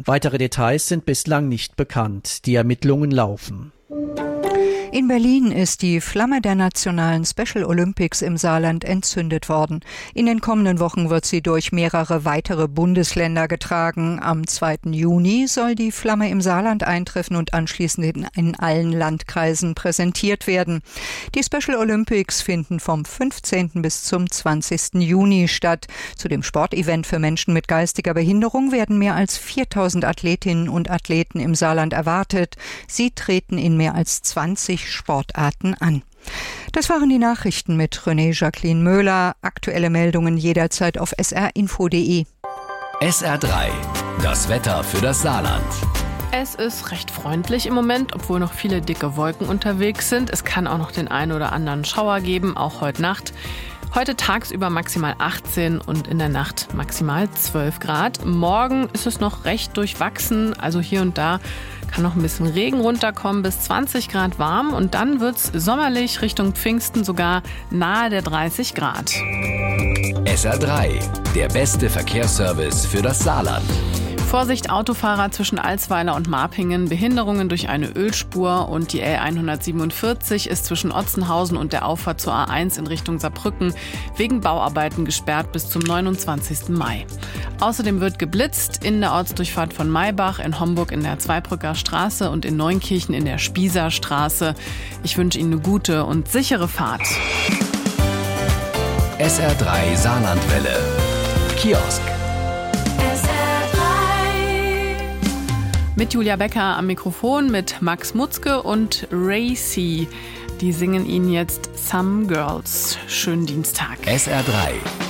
Weitere Details sind bislang nicht bekannt. Die Ermittlungen laufen. In Berlin ist die Flamme der nationalen Special Olympics im Saarland entzündet worden. In den kommenden Wochen wird sie durch mehrere weitere Bundesländer getragen. Am 2. Juni soll die Flamme im Saarland eintreffen und anschließend in allen Landkreisen präsentiert werden. Die Special Olympics finden vom 15. bis zum 20. Juni statt. Zu dem Sportevent für Menschen mit geistiger Behinderung werden mehr als 4.000 Athletinnen und Athleten im Saarland erwartet. Sie treten in mehr als 20 Sportarten an. Das waren die Nachrichten mit René Jacqueline Möhler. Aktuelle Meldungen jederzeit auf srinfo.de. SR3, das Wetter für das Saarland. Es ist recht freundlich im Moment, obwohl noch viele dicke Wolken unterwegs sind. Es kann auch noch den einen oder anderen Schauer geben, auch heute Nacht. Heute tagsüber maximal 18 und in der Nacht maximal 12 Grad. Morgen ist es noch recht durchwachsen, also hier und da kann noch ein bisschen Regen runterkommen, bis 20 Grad warm und dann wird's sommerlich Richtung Pfingsten sogar nahe der 30 Grad. SR3, der beste Verkehrsservice für das Saarland. Vorsicht Autofahrer zwischen Alsweiler und Marpingen, Behinderungen durch eine Ölspur und die L147 ist zwischen Otzenhausen und der Auffahrt zur A1 in Richtung Saarbrücken wegen Bauarbeiten gesperrt bis zum 29. Mai. Außerdem wird geblitzt in der Ortsdurchfahrt von Maybach, in Homburg in der Zweibrücker Straße und in Neunkirchen in der Spießer Straße. Ich wünsche Ihnen eine gute und sichere Fahrt. SR3 Saarlandwelle. Kiosk. Mit Julia Becker am Mikrofon, mit Max Mutzke und Racy. Die singen Ihnen jetzt Some Girls. Schönen Dienstag. SR3.